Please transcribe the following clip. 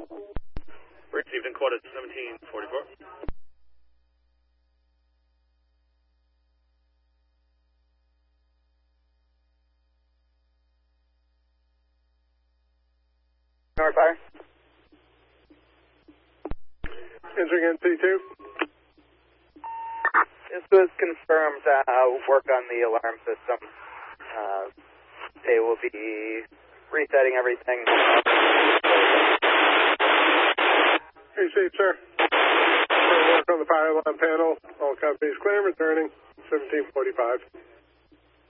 Received in quoted 1744. North fire. Entering NC2. This was confirmed work on the alarm system. They will be resetting everything. Received, sir. Work on the fire alarm panel. All companies clear. Returning 1745.